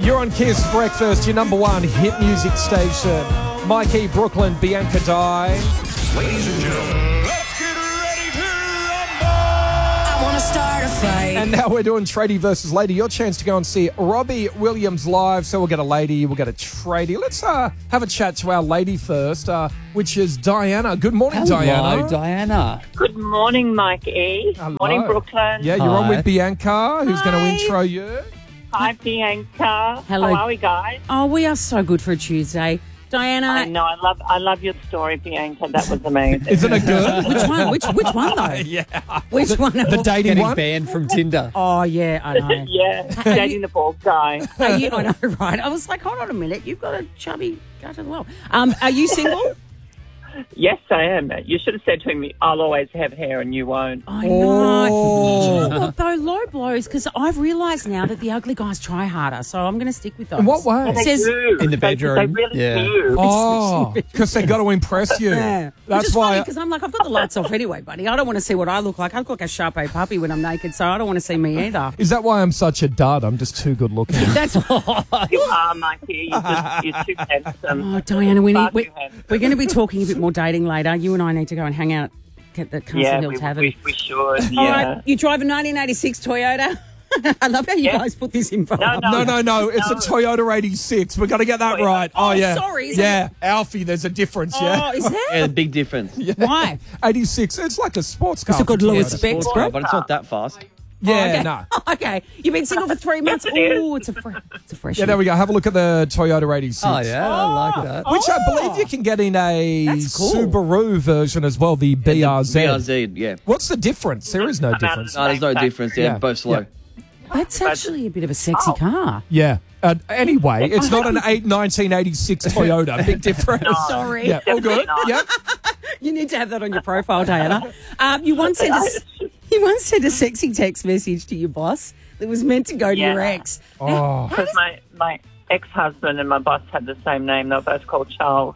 You're on Kiss Breakfast, your number one hit music station. Mikey, Brooklyn, Bianca Dye. Ladies and gentlemen, let's get ready to rumble! I want to start a fight. And now we're doing tradie versus lady. Your chance to go and see Robbie Williams live. So we'll get a lady, we'll get a tradie. Let's have a chat to our lady first, which is Diana. Good morning, Diana. Hello, Diana. Good morning, Mike E. Hello. Morning, Brooklyn. Yeah, you're on with Bianca, who's going to Hi. intro you. Hi, Bianca. Hello. How are we, guys? Oh, we are so good for a Tuesday. Diana. I know. I love your story, Bianca. That was amazing. Isn't it good? Which one? Which one though? Yeah. Which one? The dating Getting one? banned from Tinder. Oh yeah, I know. Yeah, dating the bald guy. Are you, I know, right? I was like, hold on a minute, you've got a chubby gut as well. Are you single? Yes, I am. You should have said to me, "I'll always have hair and you won't." I know. Oh. You know what though? Low blows, because I've realised now that the ugly guys try harder, so I'm going to stick with those. In what way? It says, In the bedroom. They really Yeah. do. Oh, because they got to impress you. yeah. That's Which is why. because I'm like, I've got the lights off anyway, buddy. I don't want to see what I look like. I look like a Shar-Pei puppy when I'm naked, so I don't want to see me either. Is that why I'm such a dud? I'm just too good looking. That's You are, Mikey. You're too handsome. Oh, Diana, Far too handsome. we're going to be talking a bit more dating later. You and I need to go and hang out at the Castle Yeah, Hill Tavern. we should. Yeah. All right, you drive a 1986 Toyota. I love how you Yeah. guys put this info No, up. No. It's a Toyota 86. We've got to get that Toyota. right. Oh, yeah. sorry, is Yeah, Alfie, there's a difference, yeah. Oh, is there? Yeah, big difference. Why? 86. It's like a sports car. It's got for lower Toyota. specs, Sports bro. car, but it's not that fast. Yeah, okay. no. Okay, you've been single for 3 months. Yes, it is. Oh, it's a fresh. Yeah, there we go. Have a look at the Toyota 86. Oh, yeah, I like that. Which I believe you can get in a That's cool. Subaru version as well, the BRZ. BRZ, yeah. What's the difference? There is no difference. No, there's no difference. They're Yeah. both slow. Yeah. That's actually a bit of a sexy car. Yeah. Anyway, it's not an 1986 Toyota. Big difference. Sorry. Yeah, all good. Definitely not. Yeah. You need to have that on your profile, Diana. You once sent a sexy text message to your boss that was meant to go to your Yeah. ex. Oh. Because my ex-husband and my boss had the same name. They were both called Charles.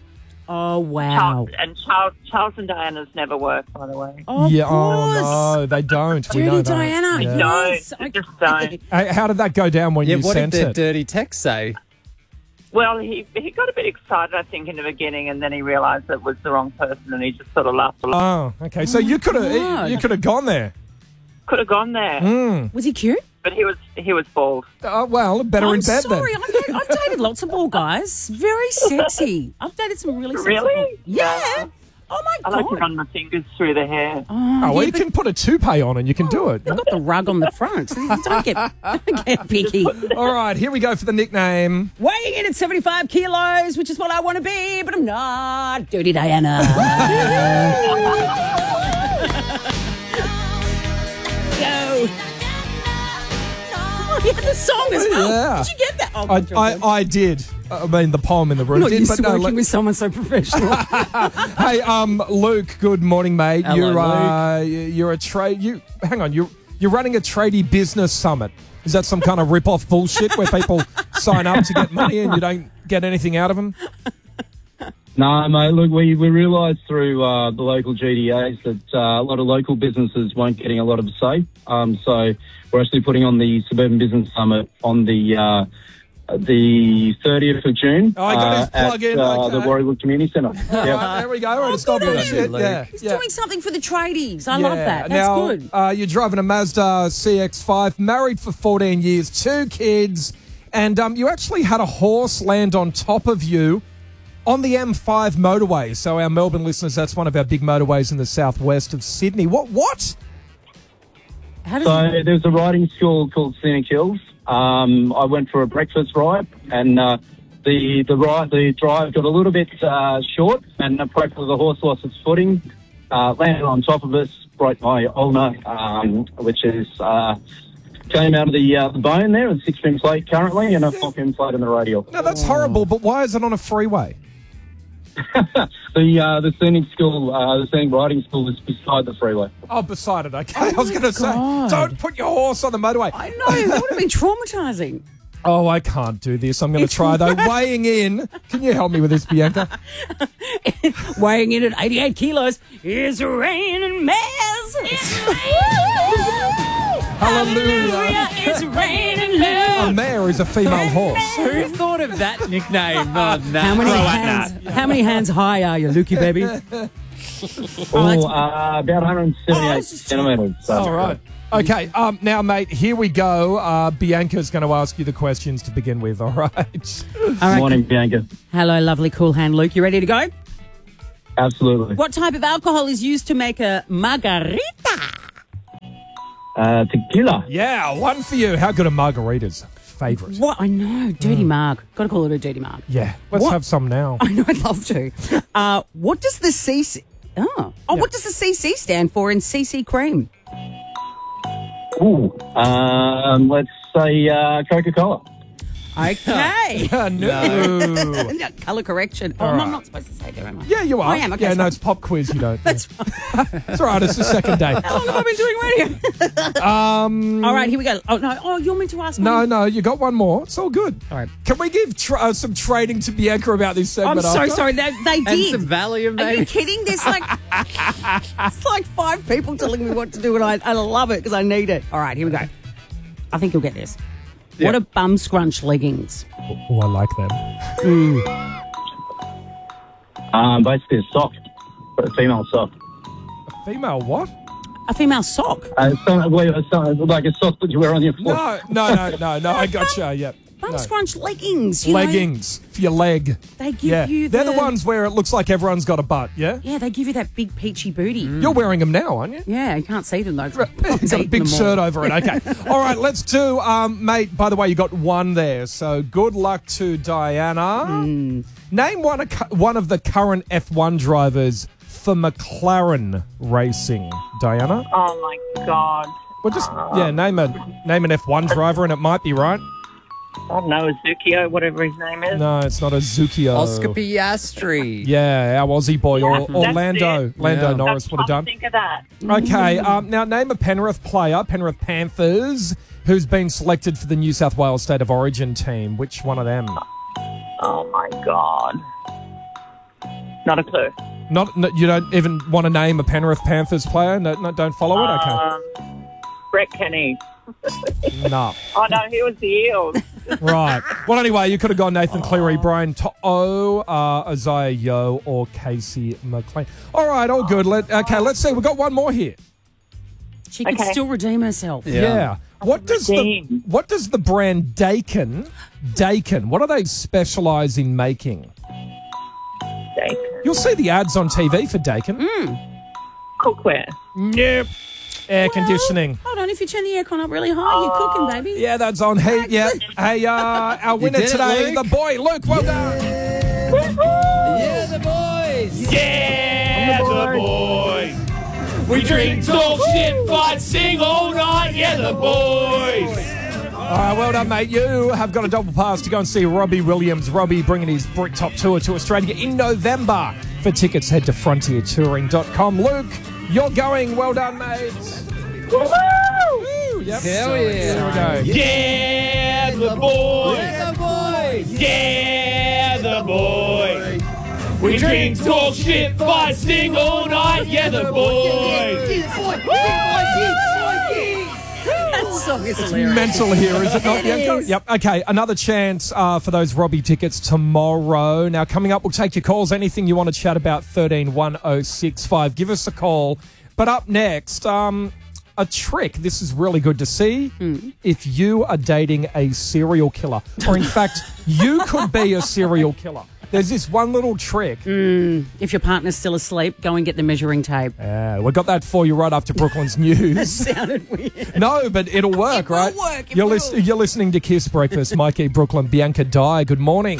Oh, wow. Charles and Diana's never work, by the way. Oh, Yeah, of course. oh no, they don't. We Dirty know that. Diana. Yeah. Yes. Don't. Just don't. Hey, how did that go down when Yeah, you what did sent the it? dirty text say? Well, he got a bit excited, I think, in the beginning, and then he realised it was the wrong person, and he just sort of laughed. Oh, okay. So you could God. have gone there. Could have gone there, Was he cute? but he was bald. Well, better I'm in bed sorry. then. I've dated lots of ball guys. Very sexy. I've dated some really sexy Really? ball- Yeah. Yeah. Oh, my I God. like to run my fingers through the hair. Oh, well, yeah, you but can put a toupee on and you can do it. they've got the rug on the front. Don't get picky. All right, here we go for the nickname. Weighing in at 75 kilos, which is what I want to be, but I'm not. Dirty Diana. Go. Oh, yeah, the song as well. Yeah. Did you get that? Oh, good job. I did. I mean, the poem in the room I'm not did, used but to no. working with someone so professional. Hey, Luke. Good morning, mate. Hello, You're a trade. Hang on. You're running a tradie business summit. Is that some kind of rip-off bullshit where people sign up to get money and you don't get anything out of them? No, mate, look, we realised through the local GDAs that a lot of local businesses weren't getting a lot of a say. So we're actually putting on the Suburban Business Summit on the 30th of June Oh, I got his plug at in, okay. the Warriewood Community Centre. All right, there we go. Right, stop good on bullshit. you, Yeah, He's yeah. doing something for the tradies. I love that. That's now, good. You're driving a Mazda CX-5, married for 14 years, 2 kids, and you actually had a horse land on top of you on the M5 motorway. So our Melbourne listeners, that's one of our big motorways in the southwest of Sydney. What? How did So there's a riding school called Scenic Hills. I went for a breakfast ride, and the drive got a little bit short, and appropriately the horse lost its footing, landed on top of us, broke my ulna, which is came out of the bone there, a 6-pin plate currently, and a 4-pin plate in the radial. No, that's horrible, but why is it on a freeway? The scenic riding school is beside the freeway. Oh, beside it, okay. I was going to say, God. don't put your horse on the motorway. I know, it would have been traumatising. Oh, I can't do this. I'm going to try, though. Weighing in. Can you help me with this, Bianca? Weighing in at 88 kilos, it's raining mess. Hallelujah. It's raining love. a mare is a female horse. Who thought of that nickname? Oh, nah. How many hands high are you, Lukey baby? About 178 centimetres. So. All right. Okay, now, mate, here we go. Bianca's going to ask you the questions to begin with, all right? All right. Morning, Bianca. Hello, lovely cool hand Luke. You ready to go? Absolutely. What type of alcohol is used to make a margarita? Tequila. Yeah, one for you. How good are margaritas? Favourite. What? I know. Dirty marg. Got to call it a dirty marg. Yeah, let's What? have some now. I know, I'd love to. What does the CC... What does the CC stand for in CC cream? Ooh. Let's say Coca-Cola. Okay. No. Colour correction. Oh, All no, right. I'm not supposed to say that, am I? Yeah, you are. I am. Okay, yeah, it's no, fine. it's pop quiz. You don't. That's right. It's all right. It's the second day. How long have I been doing radio? All right, here we go. Oh, no. Oh, you're meant to ask me. No, you got one more. It's all good. All right. Can we give some training to Bianca about this I'm segment? so after? sorry. They And did. some Valium, Are you maybe. kidding? There's like, it's like 5 people telling me what to do, and I love it because I need it. All right, here we go. I think you'll get this. Yeah. What are bum scrunch leggings? Oh, I like them. Basically a sock. A female sock. Female what? A female sock. Like a sock that you wear on your foot. No. I gotcha. Yeah. Bum No. scrunch leggings. You know, Leggings for your leg. they give Yeah, you they're the ones where it looks like everyone's got a butt. Yeah, Yeah, they give you that big peachy booty. you're wearing them now, aren't you? Yeah, you can't see them though. He's got a big shirt over it. Okay. All right, let's do, mate, by the way, you got one there. So good luck to Diana. Name one of the current F1 drivers for McLaren Racing. Diana? Oh my God. Well, just, name an F1 driver and it might be right. I don't know, Zukio, whatever his name is. No, it's not a Zukio. Oscar Piastri. Yeah, our Aussie boy. Or That's Lando. it. Lando Yeah. Norris That's would have done. Think of that. Okay, now name a Penrith player, Penrith Panthers, who's been selected for the New South Wales State of Origin team. Which one of them? Oh my God. Not a clue. No, you don't even want to name a Penrith Panthers player? No, don't follow it? Okay. Brett Kenny. No. Oh no, he was the Eels. Right. Well, anyway, you could have gone Nathan Cleary, Brian To'o, Isaiah Yeo, or Casey McLean. All right, all good. Let's see. We've got one more here. She can Okay. still redeem herself. Yeah. What does the brand Dakin, what do they specialise in making? Steak. You'll see the ads on TV for Dakin. Cookware. Nope. Air conditioning. Hold on, if you turn the aircon up really high, you're cooking, baby. Yeah, that's on heat. Yeah. Hey, our winner did it, today, Luke. the boy, Luke. Well done. Yeah, the boys. Yeah, the boys. We drink, talk shit, fight, sing all night. Yeah, the boys. All right, well done, mate. You have got a double pass to go and see Robbie Williams. Robbie bringing his Bricktop tour to Australia in November. For tickets, head to frontiertouring.com. Luke, you're going. Well done, mate. Woo! Yep. Hell yeah. There we go. Yeah, the boys. Yeah, the boys. Yeah, the boys. We drink, talk shit, fight, sing all night. Yeah, the boys. That song is hilarious. Mental here, is it not, It Bianca? is. Yep. Okay, another chance for those Robbie tickets tomorrow. Now, coming up, we'll take your calls. Anything you want to chat about, 131065. Give us a call. But up next, a trick. This is really good to see. If you are dating a serial killer, or in fact, you could be a serial killer. There's this one little trick. If your partner's still asleep, go and get the measuring tape. We've got that for you right after Brooklyn's news. Sounded weird. No, but it'll work, It will right? work, it You're, will. you're listening to Kiss Breakfast. Mikey, Brooklyn, Bianca Dye. Good morning.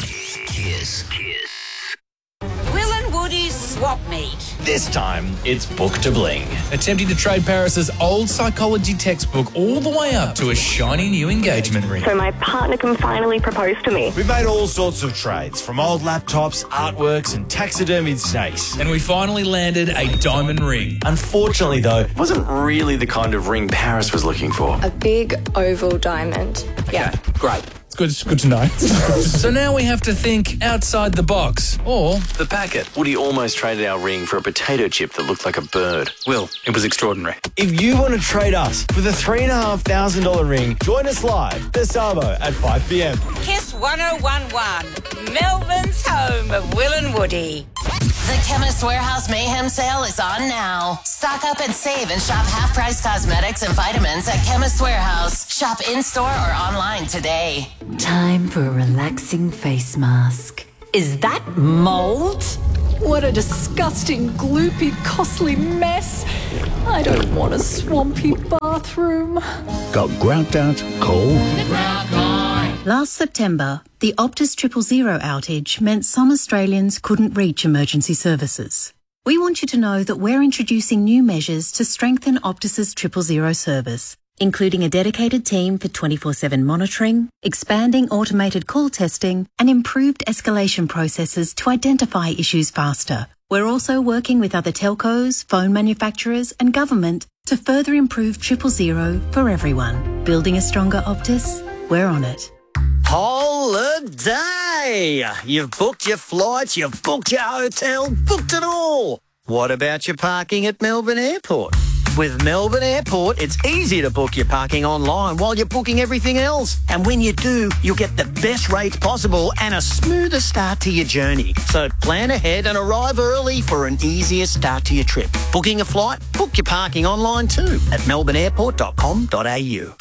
Will and Woody's swap meet. This time, it's Book to Bling. Attempting to trade Paris's old psychology textbook all the way up to a shiny new engagement ring. So my partner can finally propose to me. We've made all sorts of trades, from old laptops, artworks, and taxidermied snakes. And we finally landed a diamond ring. Unfortunately, though, it wasn't really the kind of ring Paris was looking for. A big oval diamond. Yeah. Great. It's good to know. So now we have to think outside the box, or The packet. Woody almost traded our ring for a potato chip that looked like a bird. Will. It was extraordinary. If you want to trade us with a $3,500 ring, join us live this Arvo at 5 p.m. Kiss 1011, Melbourne's home of Will and Woody. The Chemist Warehouse Mayhem Sale is on now. Stock up and save and shop half-price cosmetics and vitamins at Chemist Warehouse. Shop in-store or online today. Time for a relaxing face mask. Is that mold? What a disgusting, gloopy, costly mess. I don't want a swampy bathroom. Got grout out cold? Last September, the Optus 000 outage meant some Australians couldn't reach emergency services. We want you to know that we're introducing new measures to strengthen Optus's 000 service, including a dedicated team for 24/7 monitoring, expanding automated call testing, and improved escalation processes to identify issues faster. We're also working with other telcos, phone manufacturers, and government to further improve 000 for everyone. Building a stronger Optus? We're on it. Holiday! You've booked your flights, you've booked your hotel, booked it all. What about your parking at Melbourne Airport? With Melbourne Airport, it's easy to book your parking online while you're booking everything else. And when you do, you'll get the best rates possible and a smoother start to your journey. So plan ahead and arrive early for an easier start to your trip. Booking a flight? Book your parking online too at melbourneairport.com.au.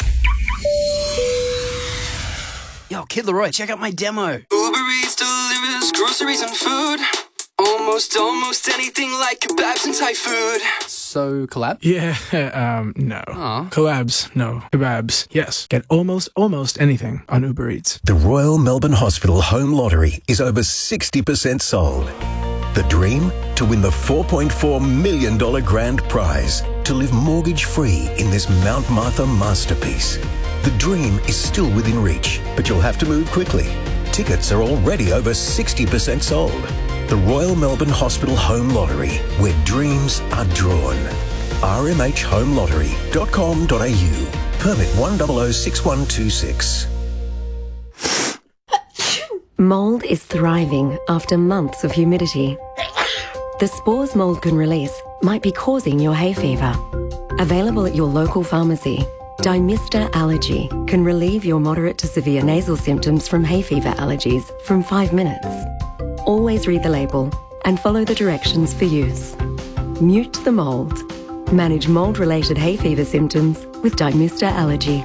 Yo, Kid Leroy, check out my demo. Uber Eats delivers groceries and food. Almost anything like kebabs and Thai food. So, collab? Yeah, no. Collabs, no. Kebabs, yes. Get almost anything on Uber Eats. The Royal Melbourne Hospital Home Lottery is over 60% sold. The dream? To win the $4.4 million grand prize. To live mortgage-free in this Mount Martha masterpiece. The dream is still within reach, but you'll have to move quickly. Tickets are already over 60% sold. The Royal Melbourne Hospital Home Lottery, where dreams are drawn. rmhhomelottery.com.au. Permit 1006126. Mold is thriving after months of humidity. The spores mold can release might be causing your hay fever. Available at your local pharmacy, Dymista Allergy can relieve your moderate to severe nasal symptoms from hay fever allergies from 5 minutes. Always read the label and follow the directions for use. Mute the mold. Manage mold-related hay fever symptoms with Dymista Allergy.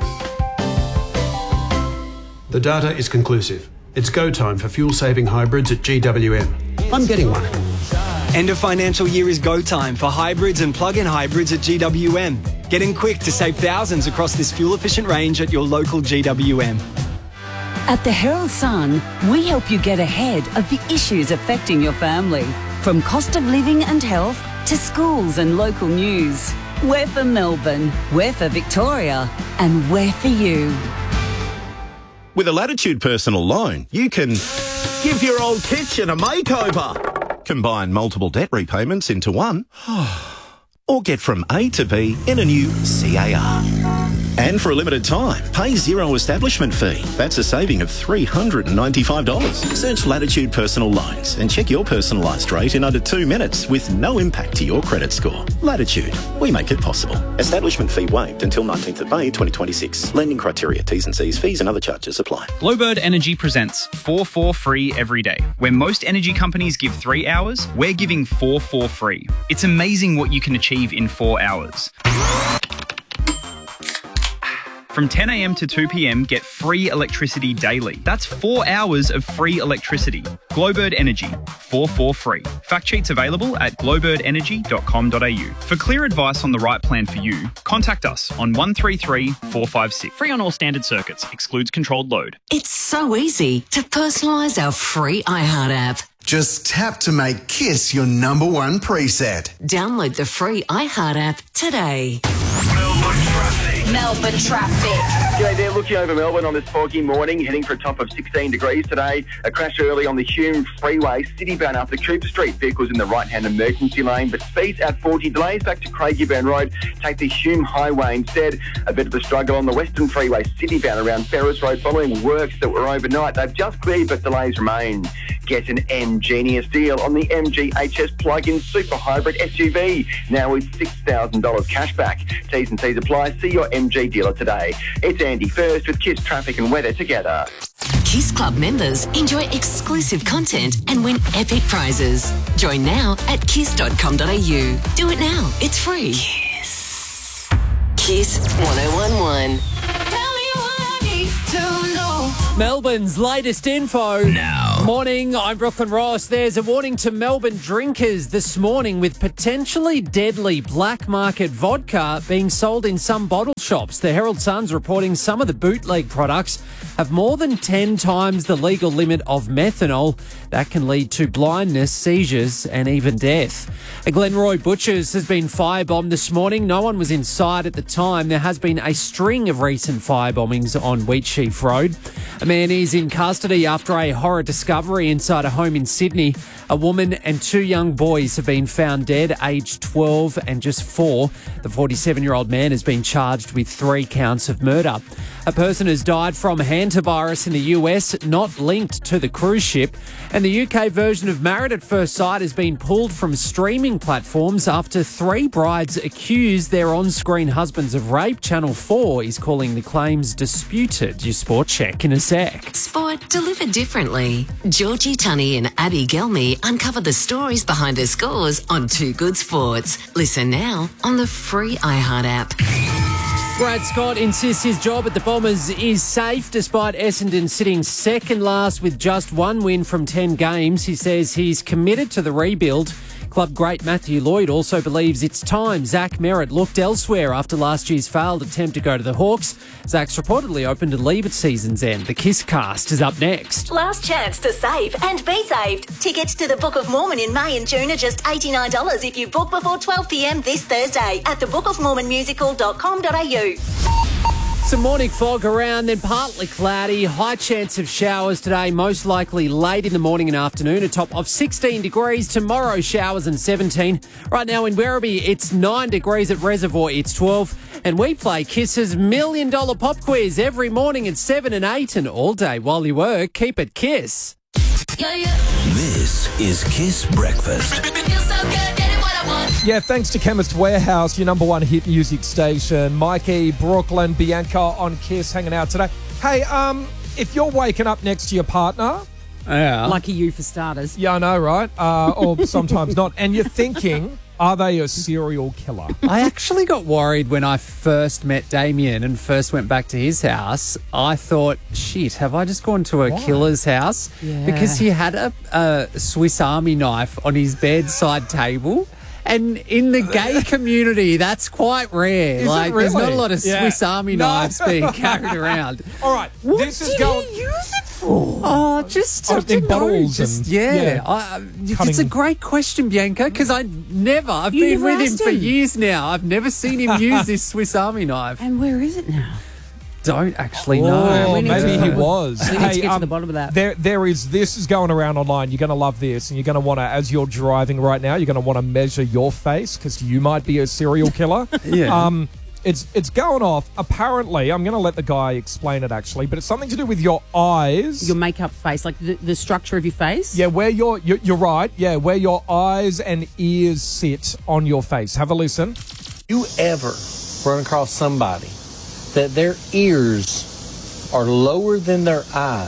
The data is conclusive. It's go time for fuel-saving hybrids at GWM. I'm getting one. End of financial year is go time for hybrids and plug-in hybrids at GWM. Get in quick to save thousands across this fuel-efficient range at your local GWM. At the Herald Sun, we help you get ahead of the issues affecting your family. From cost of living and health to schools and local news. We're for Melbourne, we're for Victoria, and we're for you. With a Latitude personal loan, you can give your old kitchen a makeover, combine multiple debt repayments into one, or get from A to B in a new CAR. And for a limited time, pay zero establishment fee. That's a saving of $395. Search Latitude Personal Loans and check your personalised rate in under 2 minutes with no impact to your credit score. Latitude, we make it possible. Establishment fee waived until 19th of May 2026. Lending criteria, T's and C's, fees and other charges apply. Glowbird Energy presents 4 free every day. Where most energy companies give 3 hours, we're giving 4 free. It's amazing what you can achieve in 4 hours. From 10 a.m. to 2 p.m, get free electricity daily. That's 4 hours of free electricity. Glowbird Energy, 4 free. Fact sheets available at glowbirdenergy.com.au. For clear advice on the right plan for you, contact us on 133 456. Free on all standard circuits, excludes controlled load. It's so easy to personalise our free iHeart app. Just tap to make Kiss your #1 preset. Download the free iHeart app today. Melbourne traffic. G'day there, looking over Melbourne on this foggy morning, heading for a top of 16 degrees today. A crash early on the Hume Freeway, citybound after Cooper Street. Vehicles in the right-hand emergency lane, but speeds at 40. Delays back to Craigieburn Road. Take the Hume Highway instead. A bit of a struggle on the Western Freeway, citybound around Ferris Road following works that were overnight. They've just cleared, but delays remain. Get an M-Genius deal on the MG HS plug-in super hybrid SUV. Now with $6,000 cashback. T's and C's apply. See your MG dealer today. It's Andy First with Kiss Traffic and Weather together. Kiss Club members enjoy exclusive content and win epic prizes. Join now at kiss.com.au. Do it now. It's free. Kiss. Kiss 1011. Melbourne's latest info. Now. Morning, I'm Brooklyn Ross. There's a warning to Melbourne drinkers this morning with potentially deadly black market vodka being sold in some bottle shops. The Herald Sun's reporting some of the bootleg products have more than 10 times the legal limit of methanol. That can lead to blindness, seizures and even death. A Glenroy Butchers has been firebombed this morning. No one was inside at the time. There has been a string of recent firebombings on Wheatsheaf Road. A man is in custody after a horror discovery inside a home in Sydney. A woman and 2 young boys have been found dead, aged 12 and just 4. The 47-year-old man has been charged with 3 counts of murder. A person has died from hantavirus in the US, not linked to the cruise ship. And the UK version of Married at First Sight has been pulled from streaming platforms after 3 brides accused their on-screen husbands of rape. Channel 4 is calling the claims disputed. Your sport check in a sec. Sport delivered differently. Georgie Tunney and Abby Gelmy uncover the stories behind their scores on Too Good Sports. Listen now on the free iHeart app. Brad Scott insists his job at the Bombers is safe despite Essendon sitting second last with just 1 win from 10 games. He says he's committed to the rebuild. Club great Matthew Lloyd also believes it's time Zach Merritt looked elsewhere after last year's failed attempt to go to the Hawks. Zach's reportedly open to leave at season's end. The Kiss Cast is up next. Last chance to save and be saved. Tickets to the Book of Mormon in May and June are just $89 if you book before 12 p.m. this Thursday at thebookofmormonmusical.com.au. Some morning fog around, then partly cloudy. High chance of showers today, most likely late in the morning and afternoon. A top of 16 degrees. Tomorrow, showers and 17. Right now in Werribee, it's 9 degrees. At Reservoir, it's 12. And we play Kiss's $1 Million Pop Quiz every morning at 7 and 8. And all day while you work, keep it Kiss. This is Kiss Breakfast. Yeah, thanks to Chemist Warehouse, your number one hit music station. Mikey, Brooklyn, Bianca on Kiss hanging out today. Hey, if you're waking up next to your partner... Yeah. Lucky you for starters. Yeah, I know, right? Or sometimes not. And you're thinking, are they a serial killer? I actually got worried when I first met Damien and first went back to his house. I thought, shit, have I just gone to a killer's house? Yeah. Because he had a Swiss Army knife on his bedside table. And in the gay community, that's quite rare. Is like, it really? There's not a lot of Swiss Army knives being carried around. All right, What this is did going. he use it for? Oh, just I in don't know, bottles just, and yeah. It's a great question, Bianca, because I've been with him for years now. I've never seen him use this Swiss Army knife. And where is it now? Don't actually know. Oh, maybe he was. We need to get to the bottom of that. This is going around online. You're going to love this, and you're going to want to, as you're driving right now, you're going to want to measure your face because you might be a serial killer. Yeah. It's going off. Apparently, I'm going to let the guy explain it actually, but it's something to do with your eyes. Your makeup face, like the structure of your face. Yeah, where you're right. Yeah, where your eyes and ears sit on your face. Have a listen. You ever run across somebody that their ears are lower than their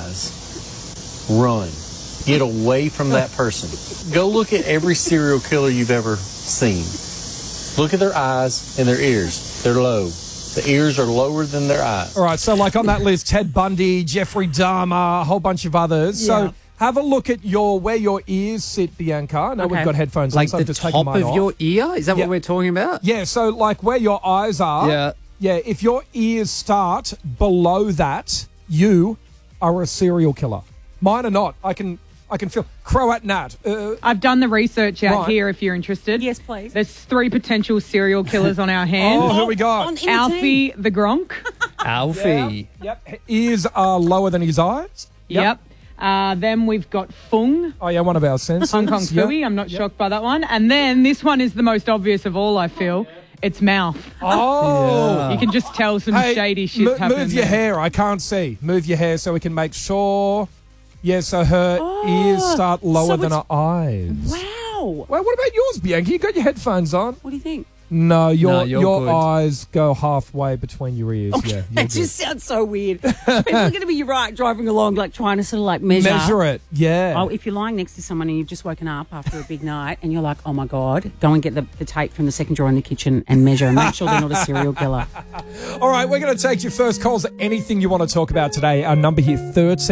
eyes? Run. Get away from that person. Go look at every serial killer you've ever seen. Look at their eyes and their ears. They're low. The ears are lower than their eyes. All right, so like on that list, Ted Bundy, Jeffrey Dahmer, a whole bunch of others. Yeah. So have a look at where your ears sit, Bianca. I know we've got headphones like on, so the I've just taken top mine of off. your ear? Is that what we're talking about? Yeah, so like where your eyes are. Yeah. Yeah, if your ears start below that, you are a serial killer. Mine are not. I can I can feel. Croat Nat. I've done the research out Right. here if you're interested. Yes, please. There's 3 potential serial killers on our hands. Oh, who we got? in the Alfie the Gronk. Alfie. Yep. Ears are lower than his eyes. Yep. Then we've got Fung. Oh, yeah, one of our senses. Hong Kong Yep. Phooey. I'm not shocked by that one. And then this one is the most obvious of all, I feel. It's mouth. Oh. Yeah. You can just tell some Hey, shady shit's happening. move your there. hair. I can't see. Move your hair so we can make sure. Yeah, so her ears start lower than her eyes. Wow. Well, what about yours, Bianca? You got your headphones on? What do you think? No, you're your good. eyes go halfway between your ears. Okay, Yeah, you're that just sounds so weird. People are going to be driving along, like trying to sort of like measure. Measure it, yeah. Oh, if you're lying next to someone and you've just woken up after a big night and you're like, oh my God, go and get the tape from the second drawer in the kitchen and measure and make sure they're not a serial killer. All right, we're going to take your first calls. Anything you want to talk about today. Our number here,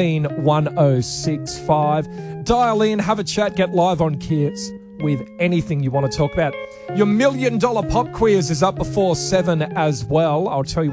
131065. Dial in, have a chat, get live on Kiss with anything you want to talk about. Your $1 million pop quiz is up before 7 as well. I'll tell you